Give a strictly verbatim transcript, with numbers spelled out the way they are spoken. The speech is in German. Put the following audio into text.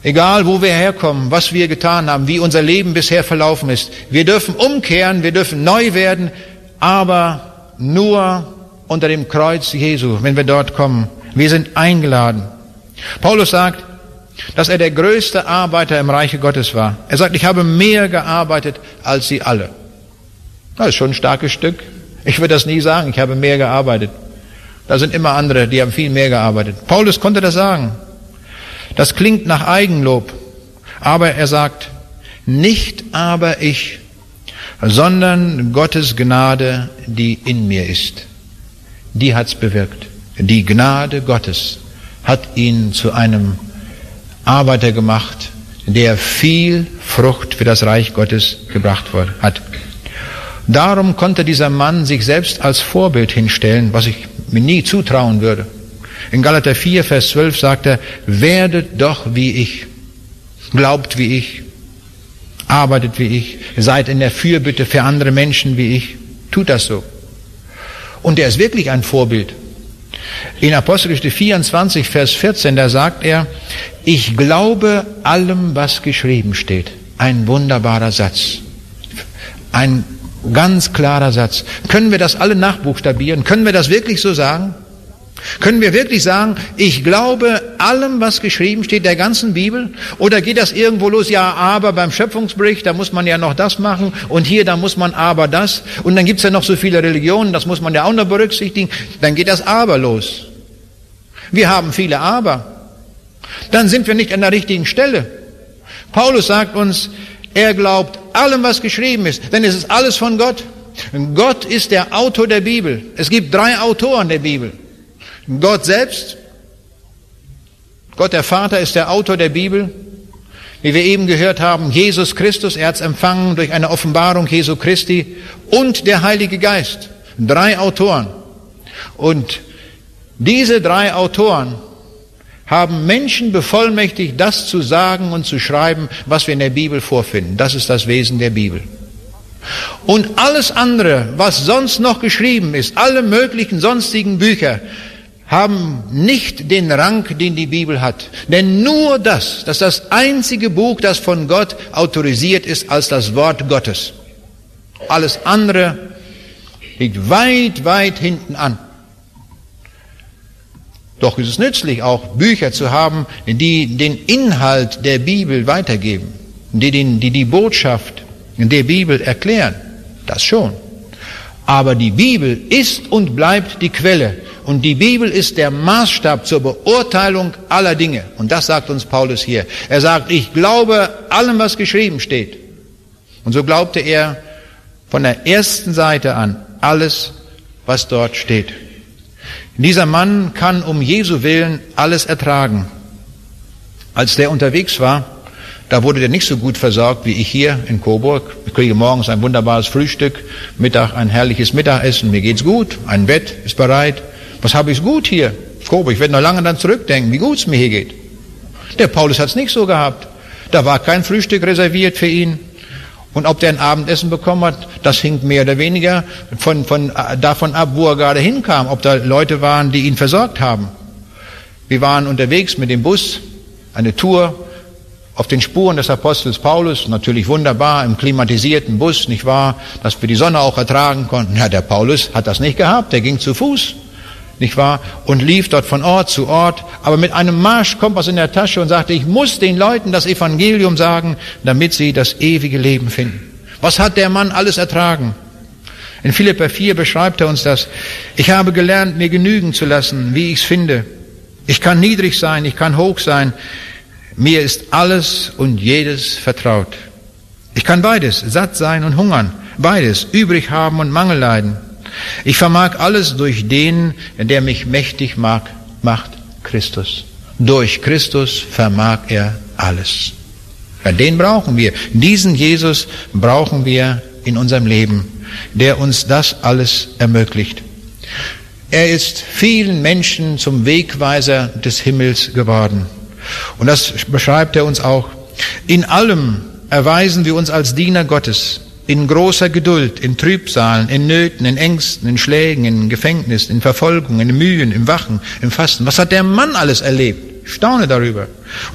Egal, wo wir herkommen, was wir getan haben, wie unser Leben bisher verlaufen ist. Wir dürfen umkehren, wir dürfen neu werden, aber nur unter dem Kreuz Jesu, wenn wir dort kommen. Wir sind eingeladen. Paulus sagt, dass er der größte Arbeiter im Reiche Gottes war. Er sagt, ich habe mehr gearbeitet als sie alle. Das ist schon ein starkes Stück. Ich würde das nie sagen, ich habe mehr gearbeitet. Da sind immer andere, die haben viel mehr gearbeitet. Paulus konnte das sagen. Das klingt nach Eigenlob, aber er sagt, nicht aber ich, sondern Gottes Gnade, die in mir ist. Die hat's bewirkt. Die Gnade Gottes hat ihn zu einem Arbeiter gemacht, der viel Frucht für das Reich Gottes gebracht hat. Darum konnte dieser Mann sich selbst als Vorbild hinstellen, was ich mir nie zutrauen würde. In Galater vier, Vers zwölf sagt er, werdet doch wie ich, glaubt wie ich, arbeitet wie ich, seid in der Fürbitte für andere Menschen wie ich, tut das so. Und er ist wirklich ein Vorbild. In Apostelgeschichte vierundzwanzig, Vers vierzehn, da sagt er, ich glaube allem, was geschrieben steht. Ein wunderbarer Satz. Ein ganz klarer Satz. Können wir das alle nachbuchstabieren? Können wir das wirklich so sagen? Können wir wirklich sagen, ich glaube allem, was geschrieben steht, der ganzen Bibel? Oder geht das irgendwo los? Ja, aber beim Schöpfungsbericht, da muss man ja noch das machen und hier, da muss man aber das. Und dann gibt's ja noch so viele Religionen, das muss man ja auch noch berücksichtigen. Dann geht das aber los. Wir haben viele aber. Dann sind wir nicht an der richtigen Stelle. Paulus sagt uns, er glaubt allem, was geschrieben ist, denn es ist alles von Gott. Gott ist der Autor der Bibel. Es gibt drei Autoren der Bibel. Gott selbst, Gott der Vater ist der Autor der Bibel. Wie wir eben gehört haben, Jesus Christus, er hat es empfangen durch eine Offenbarung Jesu Christi, und der Heilige Geist. Drei Autoren. Und diese drei Autoren haben Menschen bevollmächtigt, das zu sagen und zu schreiben, was wir in der Bibel vorfinden. Das ist das Wesen der Bibel. Und alles andere, was sonst noch geschrieben ist, alle möglichen sonstigen Bücher, haben nicht den Rang, den die Bibel hat. Denn nur das, das ist das einzige Buch, das von Gott autorisiert ist als das Wort Gottes. Alles andere liegt weit, weit hinten an. Doch ist es nützlich, auch Bücher zu haben, die den Inhalt der Bibel weitergeben, die den, die, die Botschaft der Bibel erklären. Das schon. Aber die Bibel ist und bleibt die Quelle. Und die Bibel ist der Maßstab zur Beurteilung aller Dinge. Und das sagt uns Paulus hier. Er sagt, ich glaube allem, was geschrieben steht. Und so glaubte er von der ersten Seite an alles, was dort steht. Dieser Mann kann um Jesu Willen alles ertragen. Als der unterwegs war, da wurde der nicht so gut versorgt wie ich hier in Coburg. Ich kriege morgens ein wunderbares Frühstück, Mittag ein herrliches Mittagessen, mir geht's gut, ein Bett ist bereit. Was habe ich gut hier? Coburg, ich werde noch lange dann zurückdenken, wie gut es mir hier geht. Der Paulus hat es nicht so gehabt. Da war kein Frühstück reserviert für ihn. Und ob der ein Abendessen bekommen hat, das hing mehr oder weniger von, von, davon ab, wo er gerade hinkam, ob da Leute waren, die ihn versorgt haben. Wir waren unterwegs mit dem Bus, eine Tour auf den Spuren des Apostels Paulus, natürlich wunderbar, im klimatisierten Bus, nicht wahr, dass wir die Sonne auch ertragen konnten. Ja, der Paulus hat das nicht gehabt, der ging zu Fuß, nicht wahr, und lief dort von Ort zu Ort, aber mit einem Marschkompass in der Tasche und sagte, ich muss den Leuten das Evangelium sagen, damit sie das ewige Leben finden. Was hat der Mann alles ertragen? In Philipper vier beschreibt er uns das. Ich habe gelernt, mir genügen zu lassen, wie ich es finde. Ich kann niedrig sein, ich kann hoch sein. Mir ist alles und jedes vertraut. Ich kann beides, satt sein und hungern, beides, übrig haben und Mangel leiden. Ich vermag alles durch den, der mich mächtig mag, macht, Christus. Durch Christus vermag er alles. Ja, den brauchen wir. Diesen Jesus brauchen wir in unserem Leben, der uns das alles ermöglicht. Er ist vielen Menschen zum Wegweiser des Himmels geworden. Und das beschreibt er uns auch. In allem erweisen wir uns als Diener Gottes, in großer Geduld, in Trübsalen, in Nöten, in Ängsten, in Schlägen, in Gefängnis, in Verfolgung, in Mühen, im Wachen, im Fasten. Was hat der Mann alles erlebt? Ich staune darüber.